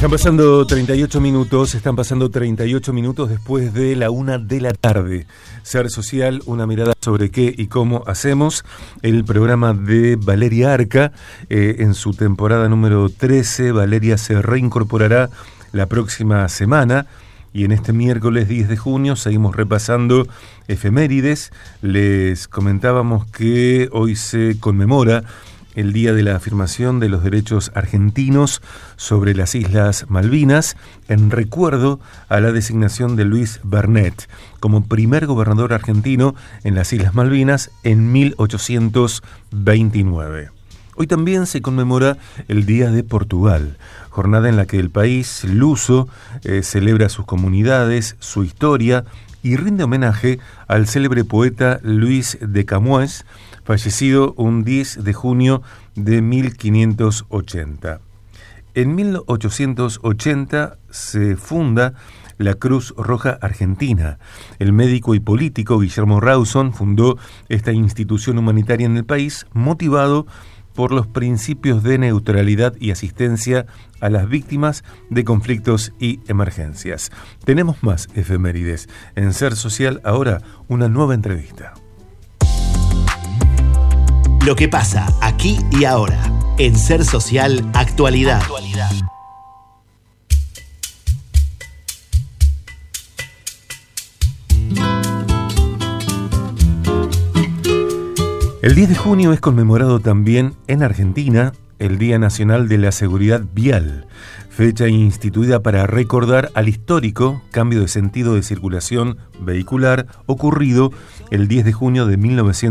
Están pasando 38 minutos después de la 1 de la tarde. Ser Social, una mirada sobre qué y cómo hacemos. El programa de Valeria Arca, en su temporada número 13. Valeria se reincorporará la próxima semana. Y en este miércoles 10 de junio seguimos repasando efemérides. Les comentábamos que hoy se conmemora el Día de la Afirmación de los Derechos Argentinos sobre las Islas Malvinas, en recuerdo a la designación de Luis Bernet como primer gobernador argentino en las Islas Malvinas en 1829. Hoy también se conmemora el Día de Portugal, jornada en la que el país luso celebra sus comunidades, su historia y rinde homenaje al célebre poeta Luís de Camões, fallecido un 10 de junio de 1580. En 1880 se funda la Cruz Roja Argentina. El médico y político Guillermo Rawson fundó esta institución humanitaria en el país, motivado por los principios de neutralidad y asistencia a las víctimas de conflictos y emergencias. Tenemos más efemérides. En Ser Social, ahora una nueva entrevista. Lo que pasa aquí y ahora. En Ser Social, actualidad. El 10 de junio es conmemorado también en Argentina el Día Nacional de la Seguridad Vial, fecha instituida para recordar al histórico cambio de sentido de circulación vehicular ocurrido el 10 de junio de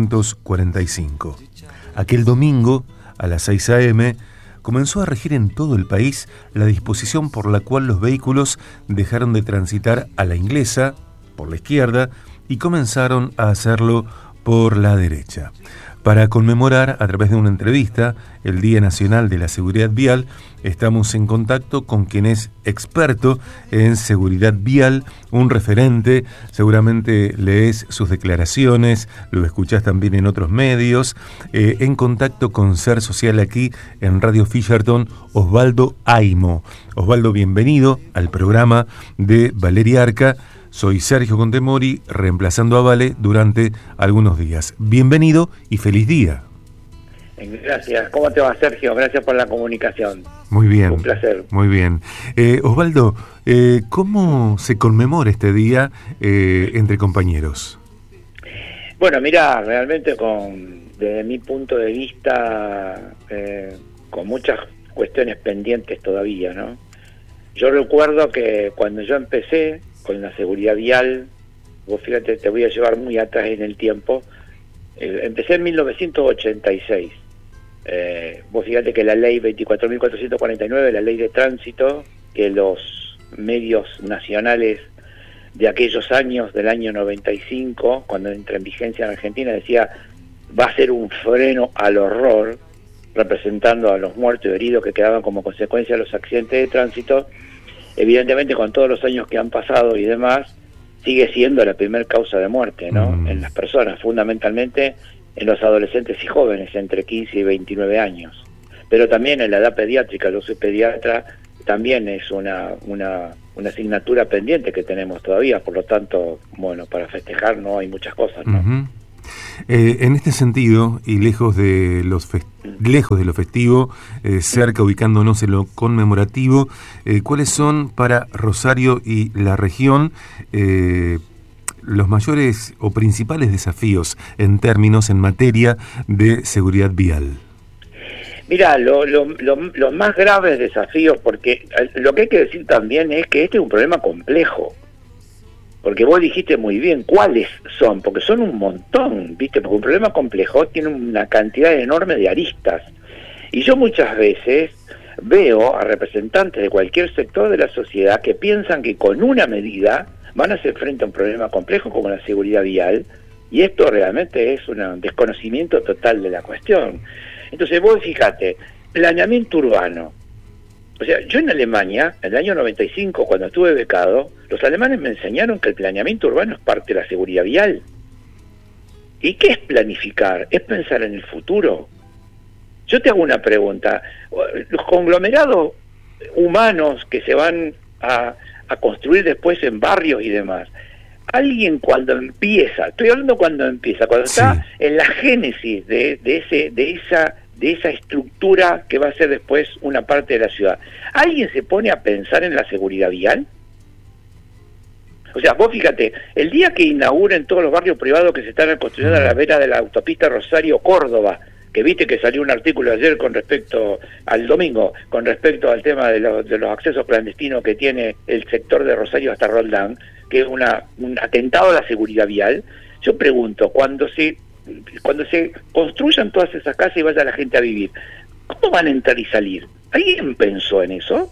1945. Aquel domingo, a las 6 a.m., comenzó a regir en todo el país la disposición por la cual los vehículos dejaron de transitar a la inglesa, por la izquierda, y comenzaron a hacerlo por la derecha. Para conmemorar, a través de una entrevista, el Día Nacional de la Seguridad Vial, estamos en contacto con quien es experto en seguridad vial, un referente. Seguramente lees sus declaraciones, lo escuchás también en otros medios. En contacto con Ser Social aquí en Radio Fisherton, Osvaldo Aimo. Osvaldo, bienvenido al programa de Valeria Arca. Soy Sergio Contemori, reemplazando a Vale durante algunos días. Bienvenido y feliz día. Gracias. ¿Cómo te va, Sergio? Gracias por la comunicación. Muy bien. Un placer. Muy bien. Osvaldo, ¿cómo se conmemora este día entre compañeros? Bueno, mira, realmente desde mi punto de vista, con muchas cuestiones pendientes todavía, ¿no? Yo recuerdo que cuando yo empecé con la seguridad vial, vos fíjate, te voy a llevar muy atrás en el tiempo, empecé en 1986. Vos fíjate que la ley 24.449, la ley de tránsito, que los medios nacionales de aquellos años, del año 95, cuando entra en vigencia en Argentina, decía, va a ser un freno al horror, representando a los muertos y heridos que quedaban como consecuencia de los accidentes de tránsito. Evidentemente, con todos los años que han pasado y demás, sigue siendo la primera causa de muerte, ¿no? En las personas, fundamentalmente en los adolescentes y jóvenes entre 15 y 29 años. Pero también en la edad pediátrica, yo soy pediatra, también es una asignatura pendiente que tenemos todavía, por lo tanto, bueno, para festejar no hay muchas cosas, ¿no? Uh-huh. En este sentido, y lejos de lo festivo, cerca ubicándonos en lo conmemorativo, ¿cuáles son para Rosario y la región los mayores o principales desafíos en materia de seguridad vial? Mira, los más graves desafíos, porque lo que hay que decir también es que este es un problema complejo. Porque vos dijiste muy bien cuáles son, porque son un montón, ¿viste? Porque un problema complejo tiene una cantidad enorme de aristas. Y yo muchas veces veo a representantes de cualquier sector de la sociedad que piensan que con una medida van a hacer frente a un problema complejo como la seguridad vial, y esto realmente es un desconocimiento total de la cuestión. Entonces vos fíjate, planeamiento urbano. O sea, yo en Alemania, en el año 95, cuando estuve becado, los alemanes me enseñaron que el planeamiento urbano es parte de la seguridad vial. ¿Y qué es planificar? Es pensar en el futuro. Yo te hago una pregunta. Los conglomerados humanos que se van a construir después en barrios y demás. Alguien cuando empieza, estoy hablando cuando está en la génesis de esa estructura que va a ser después una parte de la ciudad, ¿alguien se pone a pensar en la seguridad vial? O sea, vos fíjate, el día que inauguren todos los barrios privados que se están construyendo a la vera de la autopista Rosario-Córdoba, que viste que salió un artículo ayer con respecto al domingo, con respecto al tema de los accesos clandestinos que tiene el sector de Rosario hasta Roldán, que es un atentado a la seguridad vial. Yo pregunto, cuando se construyan todas esas casas y vaya la gente a vivir, ¿cómo van a entrar y salir? ¿Alguien pensó en eso?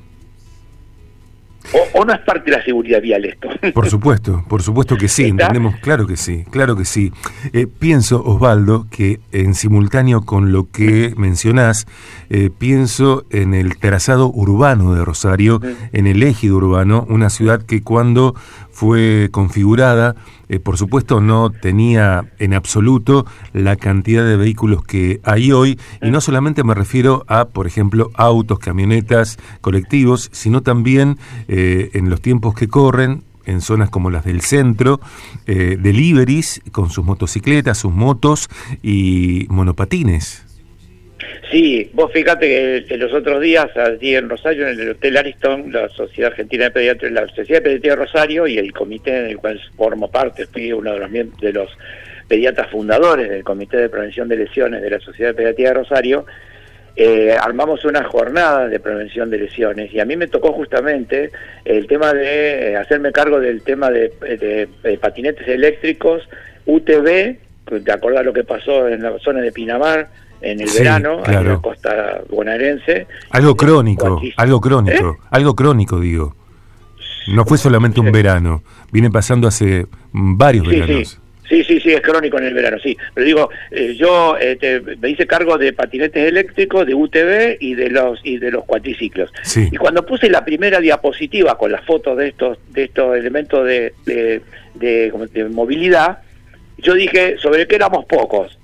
¿O no es parte de la seguridad vial esto? Por supuesto que sí, ¿Está? entendemos, claro que sí. Pienso, Osvaldo, que en simultáneo con lo que mencionás, pienso en el trazado urbano de Rosario, en el ejido urbano, una ciudad que cuando fue configurada, por supuesto no tenía en absoluto la cantidad de vehículos que hay hoy, y no solamente me refiero a, por ejemplo, autos, camionetas, colectivos, sino también en los tiempos que corren, en zonas como las del centro, deliveries con sus motocicletas, sus motos y monopatines. Sí, vos fíjate que los otros días, allí en Rosario, en el Hotel Ariston, la Sociedad Argentina de Pediatría, la Sociedad de Pediatría de Rosario y el comité en el cual formo parte, fui uno de los pediatras fundadores del Comité de Prevención de Lesiones de la Sociedad de Pediatría de Rosario, armamos una jornada de prevención de lesiones, y a mí me tocó justamente el tema de hacerme cargo del tema de patinetes eléctricos, UTV. ¿Te acordás lo que pasó en la zona de Pinamar en el verano, claro, en la costa bonaerense? Algo crónico, algo crónico, digo. No fue solamente un verano, viene pasando hace varios veranos. Sí, es crónico en el verano, sí. Pero digo, yo me hice cargo de patinetes eléctricos, de UTV y de los cuatriciclos. Sí. Y cuando puse la primera diapositiva con las fotos de estos elementos de movilidad, yo dije, ¿sobre qué éramos pocos?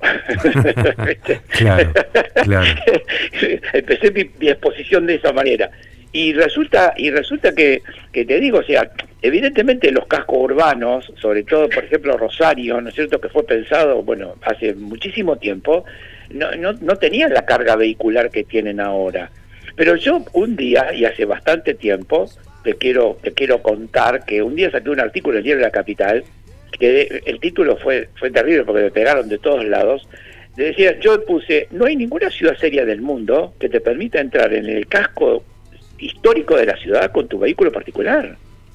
Claro. Empecé mi exposición de esa manera. Y resulta que te digo, o sea, evidentemente los cascos urbanos, sobre todo, por ejemplo, Rosario, ¿no es cierto?, que fue pensado, bueno, hace muchísimo tiempo, no tenían la carga vehicular que tienen ahora. Pero yo un día, y hace bastante tiempo, te quiero contar que un día saqué un artículo en el Diario de la Capital, que el título fue terrible porque me pegaron de todos lados. Decía, yo puse, no hay ninguna ciudad seria del mundo que te permita entrar en el casco histórico de la ciudad con tu vehículo particular.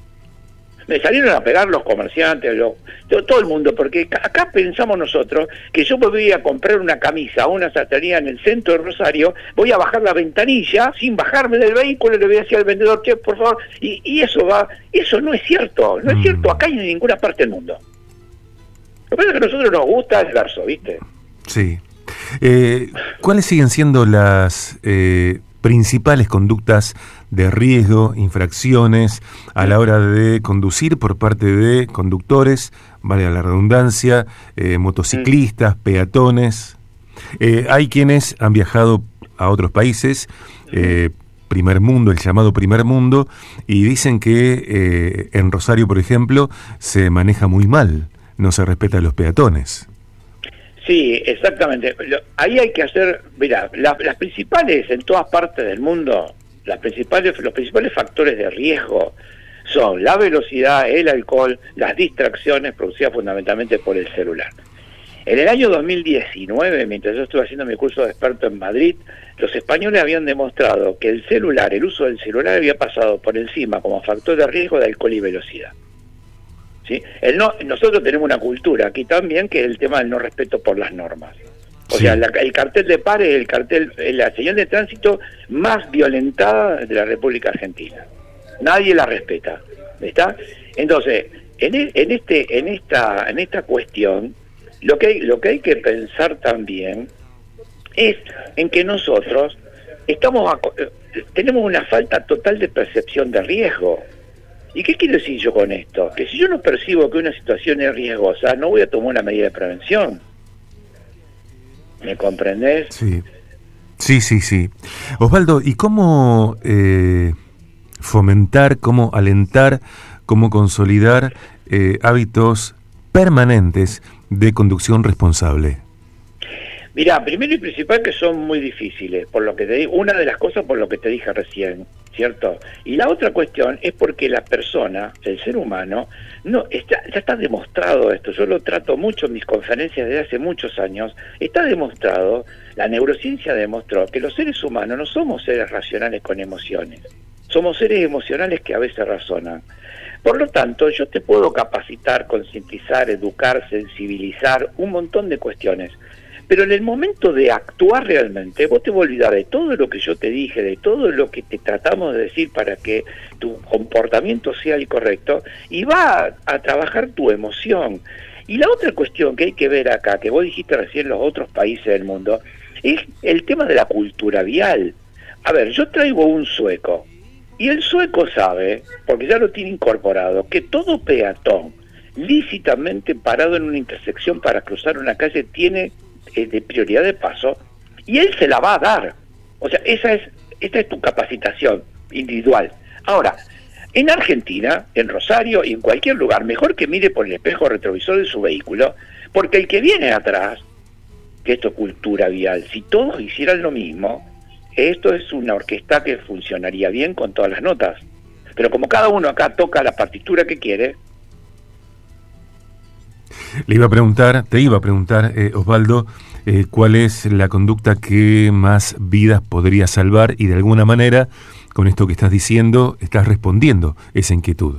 Me salieron a pegar los comerciantes, todo el mundo, porque acá pensamos nosotros que yo voy a comprar una camisa o una zapatería en el centro de Rosario, voy a bajar la ventanilla sin bajarme del vehículo, le voy a decir al vendedor, che, por favor, y eso no es cierto, no es cierto acá y en ninguna parte del mundo. Lo que pasa es que a nosotros nos gusta el verso, ¿viste? Sí. ¿Cuáles siguen siendo las principales conductas de riesgo, infracciones a la hora de conducir por parte de conductores, vale la redundancia, motociclistas, peatones? Hay quienes han viajado a otros países, primer mundo, el llamado primer mundo, y dicen que en Rosario, por ejemplo, se maneja muy mal, no se respeta a los peatones. Sí, exactamente. Ahí hay que hacer, mira, las principales, en todas partes del mundo, los principales factores de riesgo son la velocidad, el alcohol, las distracciones producidas fundamentalmente por el celular. En el año 2019, mientras yo estuve haciendo mi curso de experto en Madrid, los españoles habían demostrado que el uso del celular había pasado por encima como factor de riesgo de alcohol y velocidad. ¿Sí? Nosotros tenemos una cultura aquí también que es el tema del no respeto por las normas. O sea, el cartel de pares es la señal de tránsito más violentada de la República Argentina. Nadie la respeta, ¿está? Entonces, en esta cuestión, lo que hay que pensar también es en que nosotros tenemos una falta total de percepción de riesgo. ¿Y qué quiero decir yo con esto? Que si yo no percibo que una situación es riesgosa, no voy a tomar una medida de prevención. ¿Me comprendés? Sí. Sí, sí, sí. Osvaldo, ¿y cómo fomentar, cómo alentar, cómo consolidar hábitos permanentes de conducción responsable? Mirá, primero y principal que son muy difíciles, por lo que te digo, una de las cosas por lo que te dije recién, ¿cierto? Y la otra cuestión es porque la persona, el ser humano, ya está demostrado esto, yo lo trato mucho en mis conferencias desde hace muchos años, está demostrado, la neurociencia demostró que los seres humanos no somos seres racionales con emociones, somos seres emocionales que a veces razonan. Por lo tanto, yo te puedo capacitar, concientizar, educar, sensibilizar, un montón de cuestiones. Pero en el momento de actuar realmente, vos te vas a olvidar de todo lo que yo te dije, de todo lo que te tratamos de decir para que tu comportamiento sea el correcto, y va a trabajar tu emoción. Y la otra cuestión que hay que ver acá, que vos dijiste recién en los otros países del mundo, es el tema de la cultura vial. A ver, yo traigo un sueco, y el sueco sabe, porque ya lo tiene incorporado, que todo peatón lícitamente parado en una intersección para cruzar una calle tiene de prioridad de paso, y él se la va a dar. O sea, esta es tu capacitación individual. Ahora, en Argentina, en Rosario y en cualquier lugar, mejor que mire por el espejo retrovisor de su vehículo, porque el que viene atrás, que esto es cultura vial, si todos hicieran lo mismo, esto es una orquesta que funcionaría bien con todas las notas. Pero como cada uno acá toca la partitura que quiere. Te iba a preguntar, Osvaldo, cuál es la conducta que más vidas podría salvar, y de alguna manera, con esto que estás diciendo, estás respondiendo esa inquietud.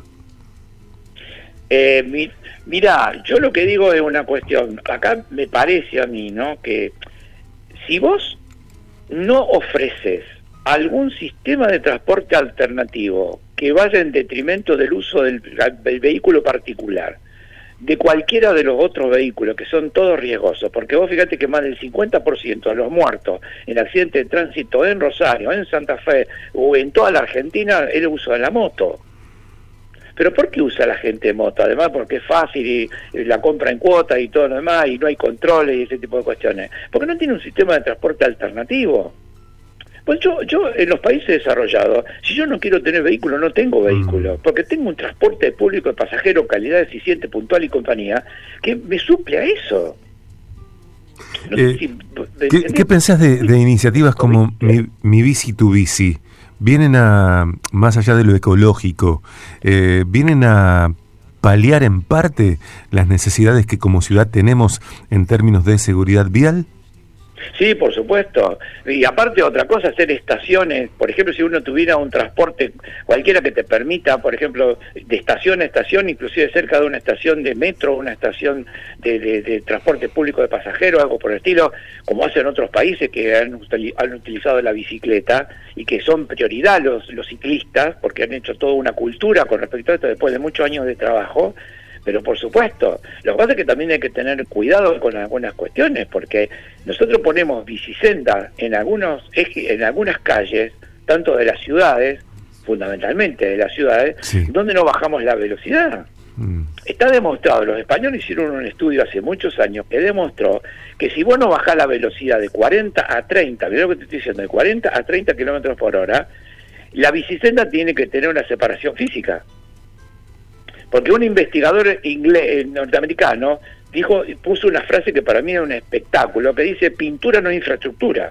Mira, yo lo que digo es una cuestión, acá me parece a mí, ¿no?, que si vos no ofreces algún sistema de transporte alternativo que vaya en detrimento del uso del vehículo particular, de cualquiera de los otros vehículos, que son todos riesgosos, porque vos fíjate que más del 50% de los muertos en accidentes de tránsito en Rosario, en Santa Fe o en toda la Argentina es el uso de la moto. ¿Pero por qué usa la gente moto? Además porque es fácil y la compra en cuota y todo lo demás, y no hay controles y ese tipo de cuestiones. Porque no tiene un sistema de transporte alternativo. Pues yo en los países desarrollados, si yo no quiero tener vehículo, no tengo vehículo, porque tengo un transporte público de pasajeros, calidad, eficiente, puntual y compañía, que me suple a eso. No sé si, ¿Qué pensás de iniciativas como Mi Bici Tu Bici? Vienen a, más allá de lo ecológico, vienen a paliar en parte las necesidades que como ciudad tenemos en términos de seguridad vial. Sí, por supuesto. Y aparte otra cosa, hacer estaciones, por ejemplo, si uno tuviera un transporte cualquiera que te permita, por ejemplo, de estación a estación, inclusive cerca de una estación de metro, una estación de transporte público de pasajeros, algo por el estilo, como hacen otros países que han utilizado la bicicleta y que son prioridad los ciclistas, porque han hecho toda una cultura con respecto a esto después de muchos años de trabajo. Pero por supuesto, lo que pasa es que también hay que tener cuidado con algunas cuestiones, porque nosotros ponemos bicisendas en algunas calles, tanto de las ciudades, fundamentalmente de las ciudades, sí, donde no bajamos la velocidad. Está demostrado, los españoles hicieron un estudio hace muchos años que demostró que si vos no bajás la velocidad de 40 a 30, mirá lo que te estoy diciendo, de 40 a 30 kilómetros por hora, la bicisenda tiene que tener una separación física. Porque un investigador norteamericano puso una frase que para mí era un espectáculo, que dice: pintura no es infraestructura.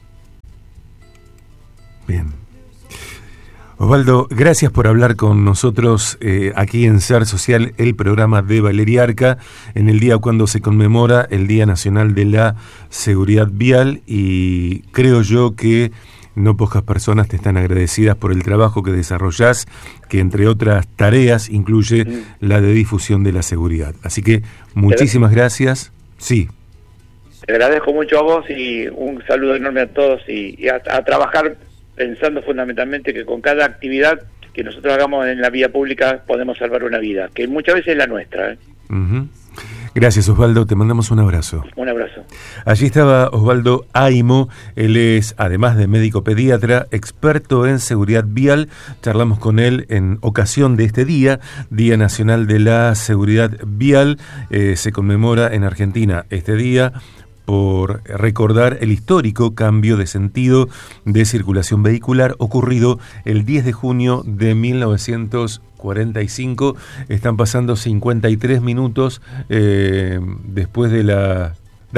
Bien. Osvaldo, gracias por hablar con nosotros aquí en Ser Social, el programa de Valeria Arca, en el día cuando se conmemora el Día Nacional de la Seguridad Vial, y creo yo que no pocas personas te están agradecidas por el trabajo que desarrollás, que entre otras tareas incluye la de difusión de la seguridad. Así que muchísimas gracias. Sí. Te agradezco mucho a vos y un saludo enorme a todos y a trabajar pensando fundamentalmente que con cada actividad que nosotros hagamos en la vía pública podemos salvar una vida, que muchas veces es la nuestra. Gracias, Osvaldo, te mandamos un abrazo. Un abrazo. Allí estaba Osvaldo Aimo, él es, además de médico pediatra, experto en seguridad vial. Charlamos con él en ocasión de este Día Nacional de la Seguridad Vial. Se conmemora en Argentina este día por recordar el histórico cambio de sentido de circulación vehicular ocurrido el 10 de junio de 1945. Están pasando 53 minutos después de la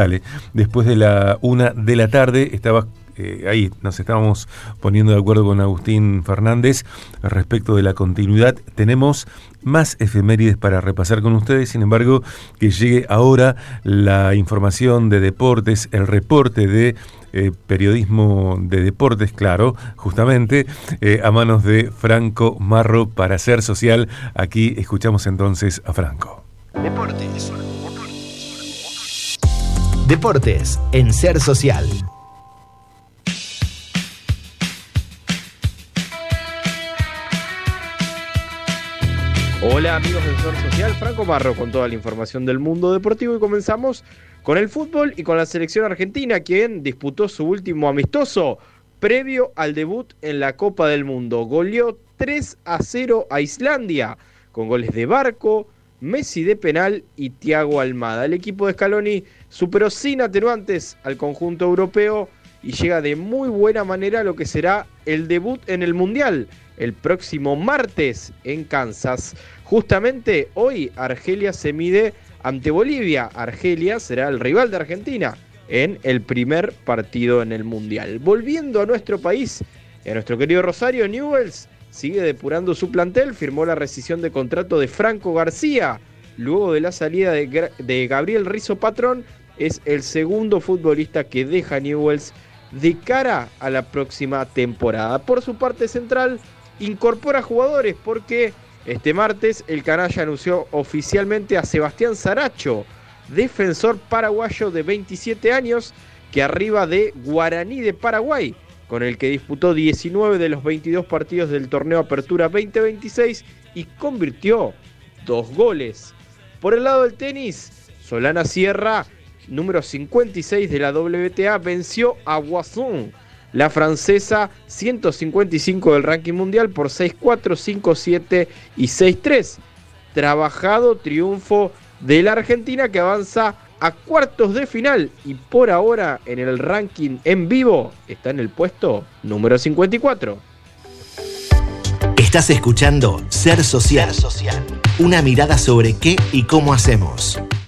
1 de la tarde. Ahí nos estábamos poniendo de acuerdo con Agustín Fernández respecto de la continuidad. Tenemos más efemérides para repasar con ustedes, sin embargo, que llegue ahora la información de deportes, el reporte de periodismo de deportes, claro, justamente, a manos de Franco Marro para Ser Social. Aquí escuchamos entonces a Franco. Deportes en Ser Social. Hola amigos del Ser Social, Franco Marro con toda la información del mundo deportivo y comenzamos con el fútbol y con la selección argentina, quien disputó su último amistoso previo al debut en la Copa del Mundo. Goleó 3-0 a Islandia con goles de Barco, Messi de penal y Thiago Almada. El equipo de Scaloni superó sin atenuantes al conjunto europeo y llega de muy buena manera a lo que será el debut en el Mundial el próximo martes en Kansas. Justamente hoy Argelia se mide ante Bolivia. Argelia será el rival de Argentina en el primer partido en el Mundial. Volviendo a nuestro país, a nuestro querido Rosario, Newell's sigue depurando su plantel, firmó la rescisión de contrato de Franco García. Luego de la salida de Gabriel Rizzo Patrón, es el segundo futbolista que deja Newell's de cara a la próxima temporada. Por su parte central, incorpora jugadores porque este martes el canalla anunció oficialmente a Sebastián Saracho, defensor paraguayo de 27 años que arriba de Guaraní de Paraguay, con el que disputó 19 de los 22 partidos del torneo Apertura 2026 y convirtió 2 goles. Por el lado del tenis, Solana Sierra, número 56 de la WTA, venció a Boisson, la francesa 155 del ranking mundial, por 6-4, 5-7 y 6-3. Trabajado triunfo de la Argentina, que avanza a cuartos de final y por ahora en el ranking en vivo está en el puesto número 54. Estás escuchando Ser Social. Una mirada sobre qué y cómo hacemos.